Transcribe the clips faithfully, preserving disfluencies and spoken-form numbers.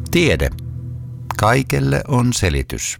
Tiede. Kaikelle on selitys.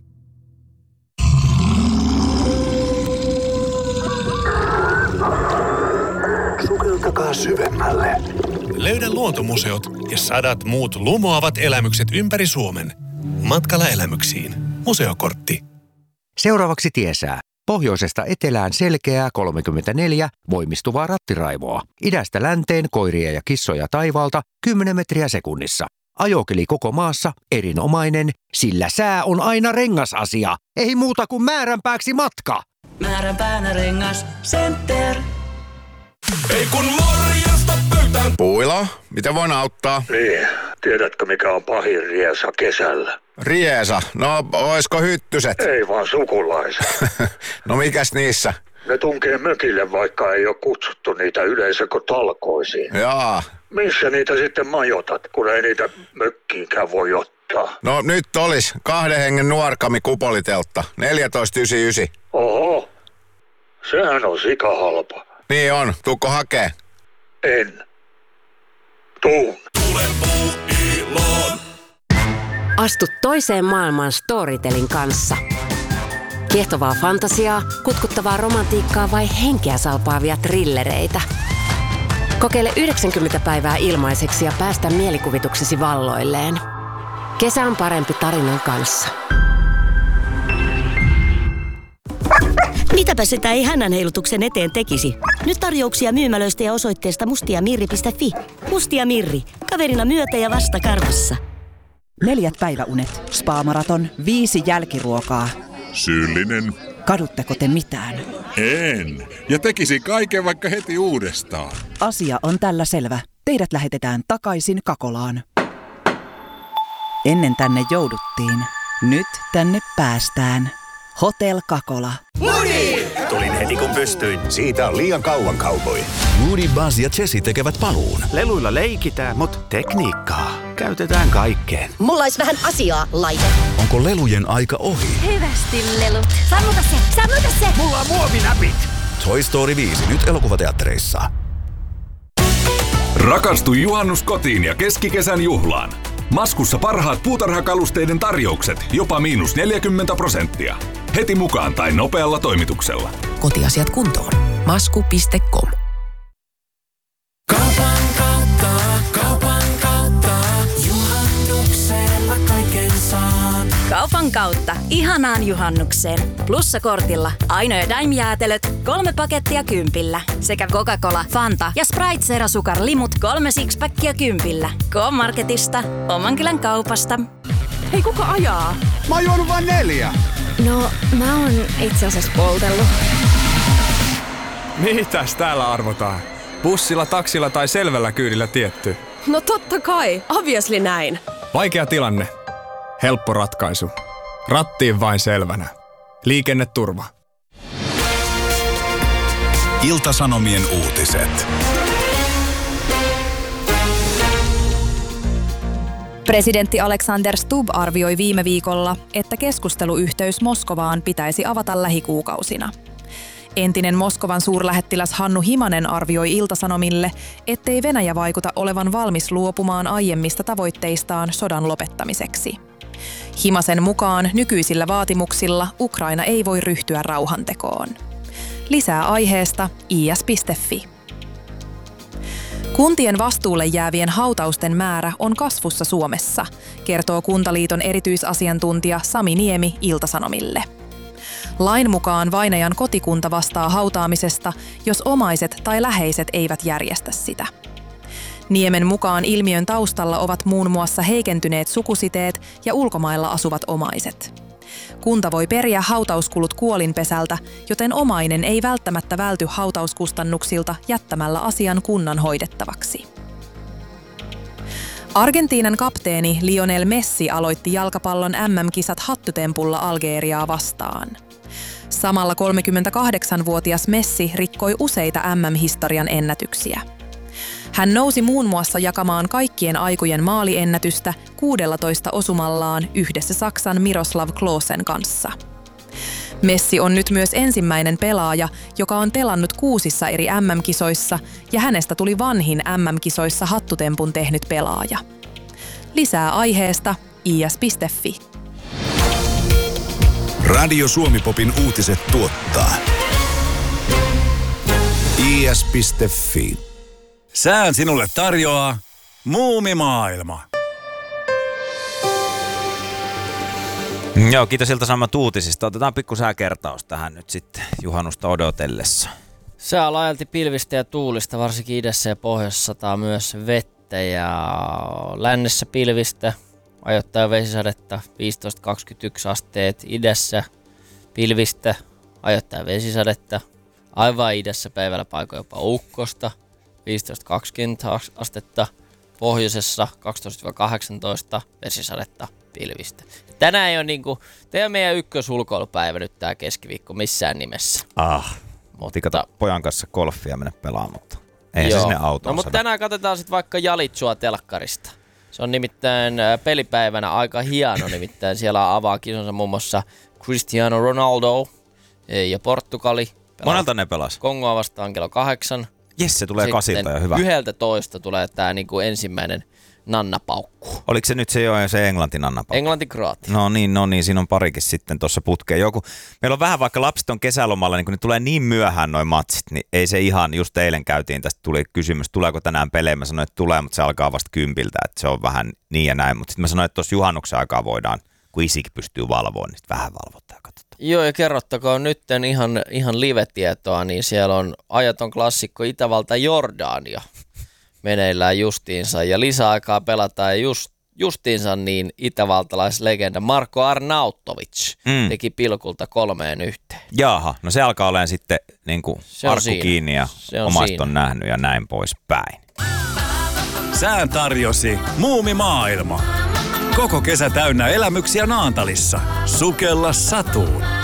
Sukeltakaa syvemmälle. Löydä luontomuseot ja sadat muut lumoavat elämykset ympäri Suomen. Matkalla elämyksiin. Museokortti. Seuraavaksi tiesää. Pohjoisesta etelään selkeää kolmekymmentäneljä voimistuvaa rattiraivoa. Idästä länteen koiria ja kissoja taivaalta kymmenen metriä sekunnissa. Ajokeli koko maassa erinomainen, sillä sää on aina rengasasia. Ei muuta kuin määränpääksi matka. Määränpäänä rengas Center. Ei kun morjesta pöytään. Puila, mitä voin auttaa? Niin, tiedätkö mikä on pahin riesa kesällä? Riesa, no oisko hyttyset? Ei vaan sukulaiset. No mikäs niissä? Ne tunkee mökille, vaikka ei ole kutsuttu niitä yleisökotalkoisiin. Jaa. Missä niitä sitten majoitat, kun ei niitä mökkiinkään voi ottaa? No nyt olis kahden hengen nuorkami kupoliteltta, neljätoista yhdeksänkymmentäyhdeksän. Oho, sehän on sikahalpa. Niin on, tuukko hakee? En. Tuun. Tule Puuiloon. Astu toiseen maailmaan Storytelin kanssa. Kiehtovaa fantasiaa, kutkuttavaa romantiikkaa vai henkeä salpaavia trillereitä. Kokeile yhdeksänkymmentä päivää ilmaiseksi ja päästä mielikuvituksesi valloilleen. Kesä on parempi tarinan kanssa. Mitäpä sitä ei hännänheilutuksen eteen tekisi? Nyt tarjouksia myymälöistä ja osoitteesta mustiamirri piste fi. Mustia Mirri. Kaverina myötä ja vasta karvassa. Neljät päiväunet, spa-maraton, viisi jälkiruokaa. Syyllinen. Kadutteko te mitään? En. Ja tekisi kaiken vaikka heti uudestaan. Asia on tällä selvä. Teidät lähetetään takaisin Kakolaan. Ennen tänne jouduttiin. Nyt tänne päästään. Hotel Kakola. Moody! Tulin heti kun pystyin. Siitä on liian kauan, cowboy. Moody, Buzz ja Jessie tekevät paluun. Leluilla leikitään, mutta tekniikkaa käytetään kaikkeen. Mulla olisi vähän asiaa, laite. Onko lelujen aika ohi? Hyvästi lelut. Sammuta se, sammuta se. Mulla on muovinäpit. Toy Story viisi nyt elokuvateattereissa. Rakastu juhannuskotiin ja keskikesän juhlaan. Maskussa parhaat puutarhakalusteiden tarjoukset, jopa miinus neljäkymmentä prosenttia. Heti mukaan tai nopealla toimituksella. Kotiasiat kuntoon. masku piste com. Kaupan kautta, kaupan kautta, juhannuksella kaiken saan. Kaupan kautta, ihanaan juhannukseen. Plussakortilla Aino ja Daim-jäätelöt, kolme pakettia kympillä. Sekä Coca-Cola, Fanta ja Sprite Zero Sukar limut, kolme sixpackia kympillä. K-Marketista, oman kylän kaupasta. Hei, kuka ajaa? Mä oon juonut vain neljä. No, mä oon itse asiassa poltellut. Mitäs täällä arvotaan? Bussilla, taksilla tai selvällä kyydillä tietty? No totta kai, obviously näin. Vaikea tilanne. Helppo ratkaisu. Rattiin vain selvänä. Liikenneturva. Ilta-Sanomien uutiset. Presidentti Alexander Stubb arvioi viime viikolla, että keskusteluyhteys Moskovaan pitäisi avata lähikuukausina. Entinen Moskovan suurlähettiläs Hannu Himanen arvioi Ilta-Sanomille, ettei Venäjä vaikuta olevan valmis luopumaan aiemmista tavoitteistaan sodan lopettamiseksi. Himasen mukaan nykyisillä vaatimuksilla Ukraina ei voi ryhtyä rauhantekoon. Lisää aiheesta i s piste fi. Kuntien vastuulle jäävien hautausten määrä on kasvussa Suomessa, kertoo Kuntaliiton erityisasiantuntija Sami Niemi Ilta-Sanomille. Lain mukaan vainajan kotikunta vastaa hautaamisesta, jos omaiset tai läheiset eivät järjestä sitä. Niemen mukaan ilmiön taustalla ovat muun muassa heikentyneet sukusiteet ja ulkomailla asuvat omaiset. Kunta voi periä hautauskulut kuolinpesältä, joten omainen ei välttämättä välty hautauskustannuksilta jättämällä asian kunnan hoidettavaksi. Argentiinan kapteeni Lionel Messi aloitti jalkapallon M M-kisat hattutempulla Algeriaa vastaan. Samalla kolmekymmentäkahdeksanvuotias Messi rikkoi useita M M-historian ennätyksiä. Hän nousi muun muassa jakamaan kaikkien aikojen maaliennätystä kuusitoista osumallaan yhdessä Saksan Miroslav Klosen kanssa. Messi on nyt myös ensimmäinen pelaaja, joka on pelannut kuusissa eri M M-kisoissa, ja hänestä tuli vanhin M M-kisoissa hattutempun tehnyt pelaaja. Lisää aiheesta i s piste f i. Radio Suomi-popin uutiset tuottaa i s piste f i. Sään sinulle tarjoaa Muumimaailma. Joo, kiitos Ilta-Sanomat uutisista. Otetaan pikku sääkertaus tähän nyt sitten juhannusta odotellessa. Sää on laajalti pilvistä ja tuulista, varsinkin idässä ja pohjoisessa sataa myös vettä ja lännessä pilvistä, ajoittain vesisadetta viisitoista kaksikymmentäyksi asteet, idässä pilvistä, ajoittain vesisadetta, aivan idässä päivällä paikoin jopa ukkosta, viisitoista kaksikymmentä astetta, pohjoisessa kaksitoista kahdeksantoista vesisadetta, pilvistä. Tänään ei ole niinku, teidän meidän ykkösulkoilupäivä nyt tää keskiviikko missään nimessä. Ah, mutta kato pojan kanssa golfia mennä pelaamaan, mutta eihän se sinne autoon. No mutta tänään katsotaan sitten vaikka Jalitsua telkkarista. Se on nimittäin pelipäivänä aika hieno, nimittäin siellä avaa kisonsa muun muassa Cristiano Ronaldo ja Portugali. Monelta ne pelas? Kongoa vastaan kello kahdeksan. Jes, se tulee sitten kasilta ja hyvä. Yhdeltä toista tulee tää niinku ensimmäinen nannapaukku. Oliko se nyt se jo se Englanti nannapaukku? Englanti-Kroatia. No niin, no niin, siinä on parikin sitten tuossa putkeen. Joku, meillä on vähän, vaikka lapset on kesälomalla, niin kun ne tulee niin myöhään noi matsit, niin ei se ihan, just eilen käytiin, tästä tuli kysymys, tuleeko tänään pelejä. Mä sanoin, että tulee, mutta se alkaa vasta kympiltä, että se on vähän niin ja näin. Mutta sitten mä sanoin, että tuossa juhannuksen aikaa voidaan, kun isikin pystyy valvomaan, niin vähän valvotaan ja katsotaan. Joo, ja kerrottakoon nyt ihan, ihan live-tietoa, niin siellä on ajaton klassikko Itävalta Jordania meneillään justiinsa, ja lisäaikaa pelataan, ja just, justiinsa niin itävaltalaislegenda Marko Arnautovic mm. teki pilkulta kolmeen yhteen. Jaaha, no se alkaa olemaan sitten niin kuin arkku siinä kiinni ja omasta on nähnyt ja näin poispäin. Sään tarjosi Muumimaailma. Koko kesä täynnä elämyksiä Naantalissa. Sukella satuun.